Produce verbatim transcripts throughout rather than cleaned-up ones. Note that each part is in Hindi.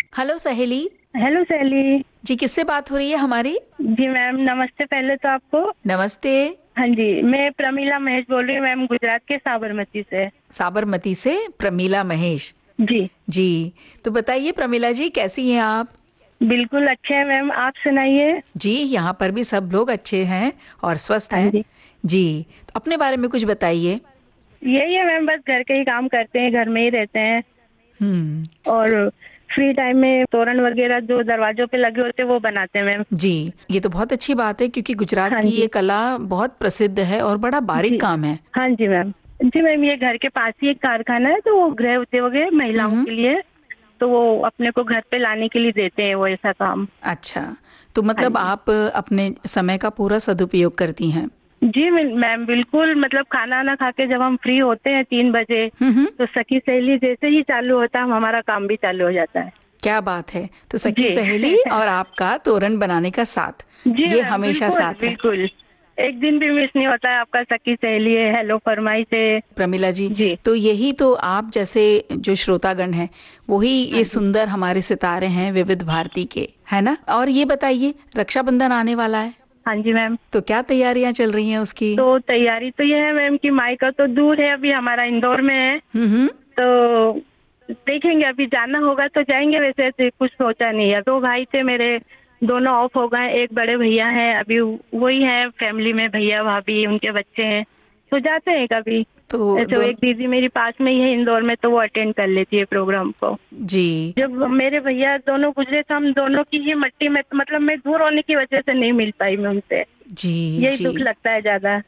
हेलो सहेली। हेलो सहेली जी, किससे बात हो रही है हमारी? जी मैम, नमस्ते पहले तो आपको। नमस्ते। हाँ जी, मैं प्रमीला महेश बोल रही हूँ मैम, गुजरात के साबरमती से। साबरमती से प्रमीला महेश जी जी। तो बताइए प्रमीला जी, कैसी हैं आप? बिल्कुल अच्छे हैं मैम, आप सुनाइए। जी, यहाँ पर भी सब लोग अच्छे हैं और स्वस्थ हाँ हैं। जी, जी, तो अपने बारे में कुछ बताइए। यही है मैम, बस घर के ही काम करते हैं, घर में ही रहते हैं। हम्म। तो और फ्री टाइम में तोरण वगैरह जो दरवाजों पे लगे होते हैं वो बनाते हैं मैम। जी, ये तो बहुत अच्छी बात है क्योंकि गुजरात हाँ की ये जी। कला बहुत प्रसिद्ध है और बड़ा जी बारीक काम है। हाँ जी मैम। जी मैम, ये घर के पास ही एक कारखाना है, तो वो गृह उद्योग है महिलाओं हम्म। के लिए। तो वो अपने को घर पे लाने के लिए देते हैं वो ऐसा काम। अच्छा, तो हाँ मतलब जी। आप अपने समय का पूरा सदुपयोग करती हैं। जी मैम मैम, बिल्कुल, मतलब खाना ना खा के जब हम फ्री होते हैं तीन बजे, हम्म। तो सखी सहेली जैसे ही चालू होता है हमारा काम भी चालू हो जाता है। क्या बात है। तो सखी जी सहेली और आपका तोरण बनाने का साथ, जी ये मैम, हमेशा बिल्कुल साथ है। बिल्कुल। एक दिन भी मिस नहीं होता है, आपका सखी सहेली है हेलो फरमाई से। प्रमिला जी, जी तो यही तो आप जैसे जो श्रोतागण हैं, वही हाँ ये जी। सुंदर हमारे सितारे हैं विविध भारती के, है ना? और ये बताइए, रक्षाबंधन आने वाला है, हाँ जी मैम। तो क्या तैयारियां चल रही हैं उसकी? तो तैयारी तो ये है मैम कि मायका तो दूर है, अभी हमारा इंदौर में है। हम्म। तो देखेंगे, अभी जाना होगा तो जाएंगे, वैसे तो कुछ सोचा नहीं है। दो भाई थे मेरे, दोनों ऑफ हो गए। एक बड़े भैया हैं, अभी वही है फैमिली में, भैया भाभी उनके बच्चे हैं, तो जाते हैं कभी। तो तो दोन एक दीदी मेरी पास में ही है इंदौर में, तो वो अटेंड कर लेती है प्रोग्राम को। जी जब मेरे भैया दोनों गुजरे तो हम दोनों की ही मट्टी में, मतलब मैं दूर होने की वजह से नहीं मिल पाई मैं उनसे। जी यही जी दुख लगता है ज्यादा।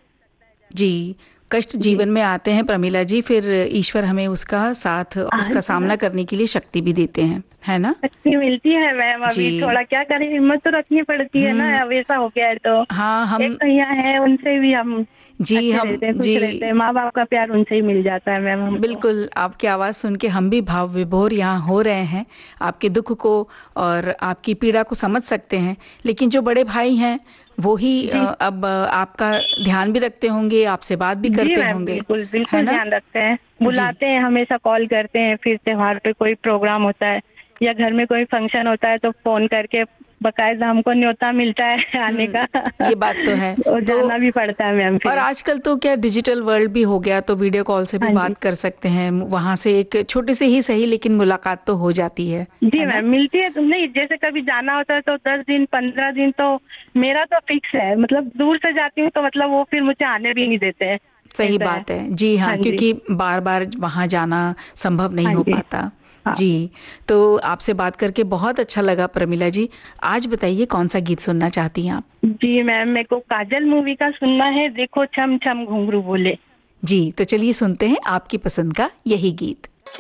जी। कष्ट जी जीवन में आते हैं प्रमिला जी, फिर ईश्वर हमें उसका साथ, हाँ उसका जी सामना मैम, करने के लिए शक्ति भी देते हैं, है ना? शक्ति मिलती है मैम। अभी जी। थोड़ा क्या करें, हिम्मत तो रखनी पड़ती है ना, हम्म। अब ऐसा हो गया है तो। हाँ, एक हम भैया है, उनसे भी हम जी अच्छे हम रहते हैं, खुश जी रहते हैं। माँ बाप का प्यार उनसे ही मिल जाता है मैम हमको। बिल्कुल, आपकी आवाज सुन के हम भी भाव विभोर यहाँ हो रहे हैं। आपके दुख को और आपकी पीड़ा को समझ सकते हैं, लेकिन जो बड़े भाई हैं वो ही अ, जी अब आपका ध्यान भी रखते होंगे, आपसे बात भी जी करते मैम, होंगे, बिल्कुल है बिल्कुल ना? ध्यान रखते हैं, जी। बुलाते हैं, हमेशा कॉल करते हैं। फिर त्योहार पे कोई प्रोग्राम होता है या घर में कोई फंक्शन होता है तो फोन करके बकायदा हमको न्योता मिलता है आने का। हम्म, ये बात तो है। और तो जाना भी पड़ता है मैम और फिर। आजकल तो क्या डिजिटल वर्ल्ड भी हो गया, तो वीडियो कॉल से भी हाँ जी बात कर सकते हैं, वहां से एक छोटी सी ही सही लेकिन मुलाकात तो हो जाती है जी है ना? मैम, मिलती है तुम नहीं, जैसे कभी जाना होता है तो दस दिन, पंद्रह दिन तो मेरा तो फिक्स है। मतलब दूर से जाती हूँ तो मतलब वो फिर मुझे आने भी नहीं देते हैं। सही ऐसा है। बात है। जी हाँ, हाँ जी क्योंकि बार बार वहां जाना संभव नहीं हाँ हो जी पाता। हाँ जी। तो आपसे बात करके बहुत अच्छा लगा प्रमिला जी। आज बताइए, कौन सा गीत सुनना चाहती हैं आप? जी मैम, मेरे को काजल मूवी का सुनना है, देखो छम छम घुंघरू बोले। जी, तो चलिए सुनते हैं आपकी पसंद का यही गीत।